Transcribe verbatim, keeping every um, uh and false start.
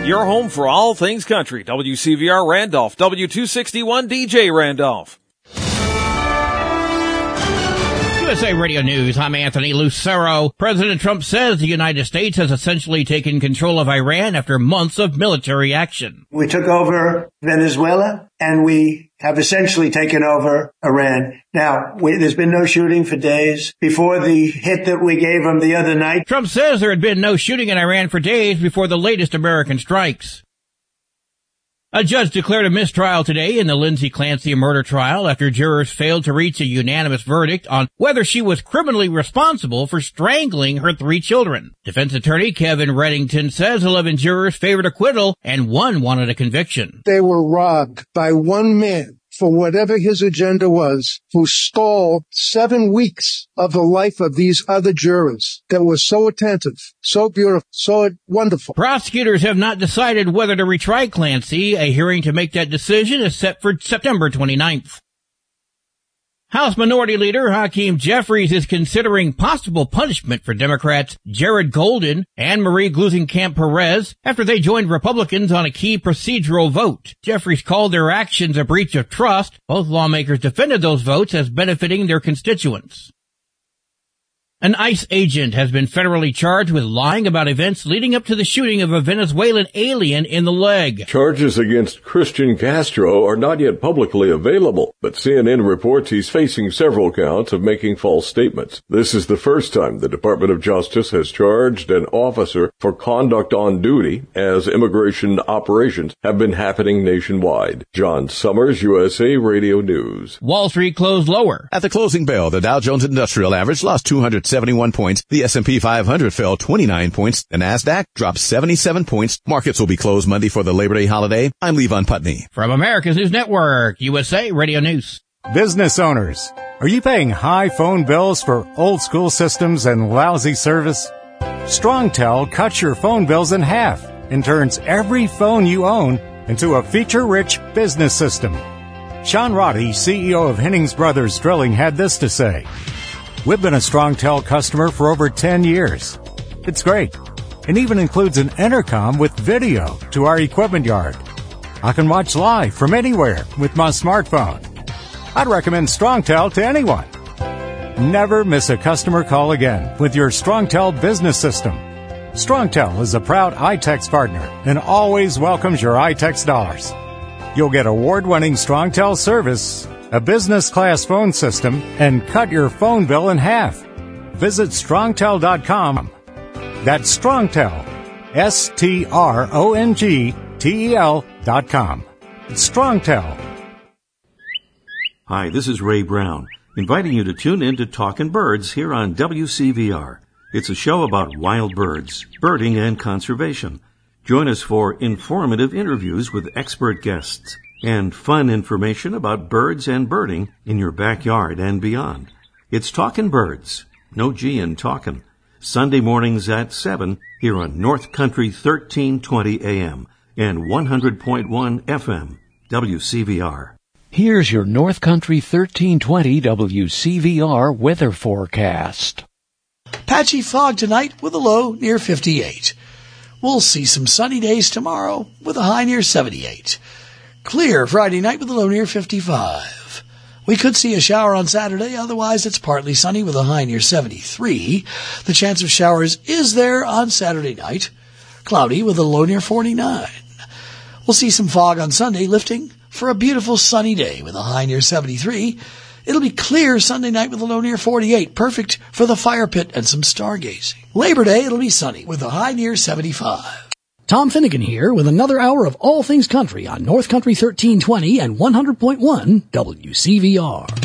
Your home for all things country. W C V R Randolph, W two sixty-one D J Randolph. U S A Radio News, I'm Anthony Lucero. President Trump says the United States has essentially taken control of Iran after months of military action. We took over Venezuela, and we have essentially taken over Iran. Now, we, there's been no shooting for days before the hit that we gave them the other night. Trump says there had been no shooting in Iran for days before the latest American strikes. A judge declared a mistrial today in the Lindsay Clancy murder trial after jurors failed to reach a unanimous verdict on whether she was criminally responsible for strangling her three children. Defense attorney Kevin Reddington says eleven jurors favored acquittal and one wanted a conviction. They were robbed by one man for whatever his agenda was, who stole seven weeks of the life of these other jurors that were so attentive, so beautiful, so wonderful. Prosecutors have not decided whether to retry Clancy. A hearing to make that decision is set for September twenty-ninth. House Minority Leader Hakeem Jeffries is considering possible punishment for Democrats Jared Golden and Marie Gluesenkamp-Perez after they joined Republicans on a key procedural vote. Jeffries called their actions a breach of trust. Both lawmakers defended those votes as benefiting their constituents. An ICE agent has been federally charged with lying about events leading up to the shooting of a Venezuelan alien in the leg. Charges against Christian Castro are not yet publicly available, but C N N reports he's facing several counts of making false statements. This is the first time the Department of Justice has charged an officer for conduct on duty, as immigration operations have been happening nationwide. John Summers, U S A Radio News. Wall Street closed lower. At the closing bell, the Dow Jones Industrial Average lost two hundred seventy-one points. The S and P five hundred fell twenty-nine points. The NASDAQ dropped seventy-seven points. Markets will be closed Monday for the Labor Day holiday. I'm Levon Putney. From America's News Network, U S A Radio News. Business owners, are you paying high phone bills for old school systems and lousy service? StrongTel cuts your phone bills in half and turns every phone you own into a feature-rich business system. Sean Roddy, C E O of Hennings Brothers Drilling, had this to say. We've been a StrongTel customer for over ten years. It's great. It even includes an intercom with video to our equipment yard. I can watch live from anywhere with my smartphone. I'd recommend StrongTel to anyone. Never miss a customer call again with your StrongTel business system. StrongTel is a proud iTex partner and always welcomes your iTex dollars. You'll get award-winning StrongTel service, a business-class phone system, and cut your phone bill in half. Visit strongtel dot com. That's StrongTel, S T R O N G T E L dot com. It's StrongTel. Hi, this is Ray Brown, inviting you to tune in to Talkin' Birds here on W C V R. It's a show about wild birds, birding, and conservation. Join us for informative interviews with expert guests and fun information about birds and birding in your backyard and beyond. It's Talkin' Birds, no G in talkin', Sunday mornings at seven here on North Country thirteen twenty A M and one hundred point one F M, W C V R. Here's your North Country thirteen twenty W C V R weather forecast. Patchy fog tonight with a low near fifty-eight. We'll see some sunny days tomorrow with a high near seventy-eight. Clear Friday night with a low near fifty-five. We could see a shower on Saturday, otherwise it's partly sunny with a high near seventy-three. The chance of showers is there on Saturday night. Cloudy with a low near forty-nine. We'll see some fog on Sunday, lifting for a beautiful sunny day with a high near seventy-three. It'll be clear Sunday night with a low near forty-eight, perfect for the fire pit and some stargazing. Labor Day, it'll be sunny with a high near seventy-five. Tom Finnegan here with another hour of All Things Country on North Country thirteen twenty and one hundred point one W C V R.